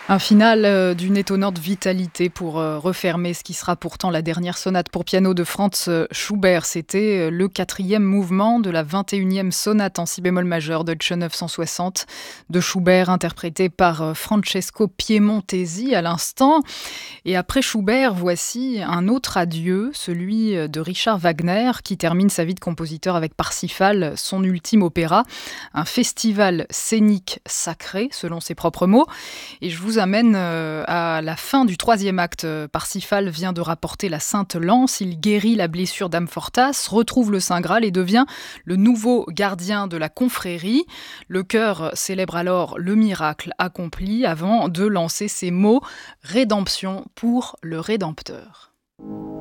Un final, d'une étonnante vitalité pour, refermer ce qui sera pourtant la dernière sonate pour piano de Franz, Schubert. C'était, le 4e mouvement de la 21e sonate en si bémol majeur Deutsche 960 de Schubert, interprétée par, Francesco Piemontesi à l'instant. Et après Schubert, voici un autre adieu, celui, de Richard Wagner, qui termine sa vie de compositeur avec Parsifal, son ultime opéra. Un festival scénique sacré, selon ses propres mots. Et je vous amène à la fin du troisième acte. Parsifal vient de rapporter la Sainte Lance, il guérit la blessure d'Amfortas, retrouve le Saint Graal et devient le nouveau gardien de la confrérie. Le chœur célèbre alors le miracle accompli avant de lancer ces mots « Rédemption pour le Rédempteur ».